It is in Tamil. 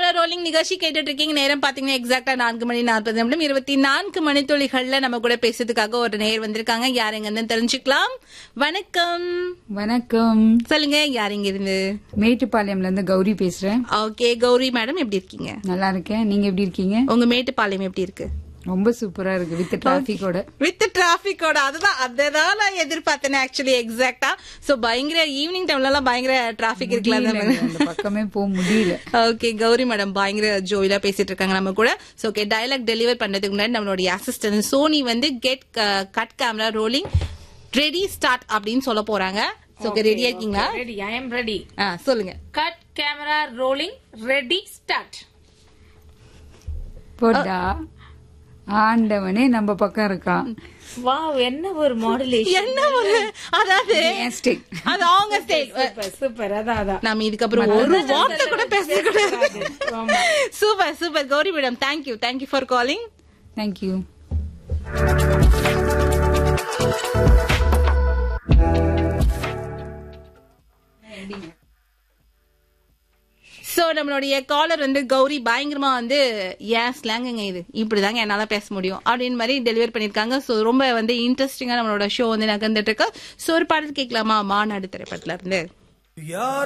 கேமரா ரோலிங் நிகழ்ச்சி கேட்டுட்டு இருக்கீங்க. நேரம் பாத்தீங்கன்னா எக்ஸாக்டா 4:40 24 மணித்துளிகள்ல நம்ம கூட பேசுறதுக்காக ஒரு நேர் வந்திருக்காங்க. யார் எங்க இருந்து தெரிஞ்சுக்கலாம். வணக்கம். வணக்கம். சொல்லுங்க, யார் இங்க இருந்து? மேட்டுப்பாளையம்ல இருந்து கௌரி பேசுறேன். ஓகே கௌரி மேடம், எப்படி இருக்கீங்க? நல்லா இருக்கேன். நீங்க எப்படி இருக்கீங்க? உங்க மேட்டுப்பாளையம் எப்படி இருக்கு? ரொம்ப சூப்பரா இருக்கு வித் டிராபிக்கோட. வித் டிராபிக்கோட அதுதான் நான் எதிர்பார்த்தேன் ஆக்சுவலி எக்ஸாக்டா. சோ பயங்கர ஈவினிங் டைம்ல எல்லாம் பயங்கர டிராபிக் இருக்குல்ல, அந்த பக்கமே போக முடியல. ஓகே கௌரி மேடம் பயங்கர ஜோயிலா பேசிட்டு இருக்காங்க நம்ம கூட. சோ ஓகே, டயலாக் டெலிவர் பண்றதுக்கு முன்னாடி நம்மளுடைய அசிஸ்டன்ட் சோனி வந்து get cut camera rolling ready start அப்படின்னு சொல்ல போறாங்க. சோ ஓகே, ரெடியா இருக்கீங்களா? Ready, I am ready. சொல்லுங்க. Cut camera rolling ready start. போடா ஆண்டவனே நம்ம பக்கம் இருக்கான். வாவ், என்ன ஒரு மாடுலேஷன், என்ன ஒரு அதாவது அது அவங்க ஸ்டைல். சூப்பர். அதான் நாம இதுக்கப்புறம் ஒரு வார்த்தை கூட பேசக்கூடாது. Super super Gowri madam, thank you for calling. Thank you. So நம்மளுடைய காலர் வந்து கௌரி பயங்கரமா வந்து ஏன் ஸ்லாங்குங்க இது, இப்படிதாங்க என்னால பேச முடியும் அப்படின்னு மாதிரி டெலிவர் பண்ணிருக்காங்க. சோ ரொம்ப வந்து இன்ட்ரெஸ்டிங்கா நம்மளோட ஷோ வந்து நகர்ந்துட்டு இருக்கு. சோ ஒரு பாடல் கேட்கலாமா? மாநாடு திரைப்படத்துல இருந்து.